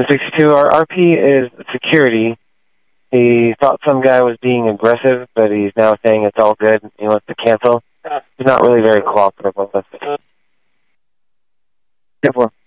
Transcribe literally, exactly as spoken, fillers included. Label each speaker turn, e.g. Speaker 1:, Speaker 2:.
Speaker 1: sixty-two, our R P is security. He thought some guy was being aggressive, but he's now saying it's all good. He wants to cancel. He's not really very cooperative with us. ten four.